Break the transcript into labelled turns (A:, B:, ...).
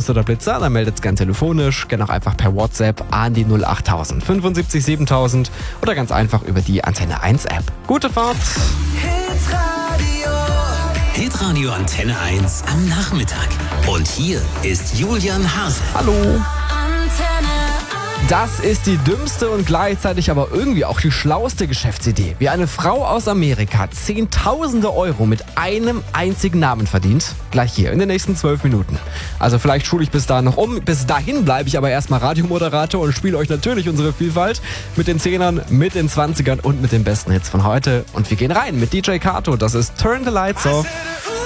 A: Blitz oder Blitzer, dann meldet's gern telefonisch, gern auch einfach per WhatsApp an die 08000 75 7000 oder ganz einfach über die Antenne 1 App. Gute Fahrt!
B: Hitradio Antenne 1 am Nachmittag. Und hier ist Julian Hase.
A: Hallo! Das ist die dümmste und gleichzeitig aber irgendwie auch die schlauste Geschäftsidee. Wie eine Frau aus Amerika Zehntausende Euro mit einem einzigen Namen verdient. Gleich hier in den nächsten 12 Minuten. Also vielleicht schule ich bis dahin noch um. Bis dahin bleibe ich aber erstmal Radiomoderator und spiele euch natürlich unsere Vielfalt mit den 10ern, mit den 20ern und mit den besten Hits von heute. Und wir gehen rein mit DJ Kato. Das ist Turn the Lights Off.